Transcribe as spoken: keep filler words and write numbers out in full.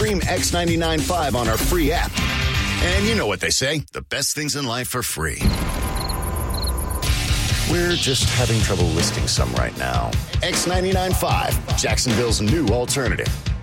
Stream X ninety-nine point five on our free app. And you know what they say, the best things in life are free. We're just having trouble listing some right now. X ninety-nine point five, Jacksonville's new alternative.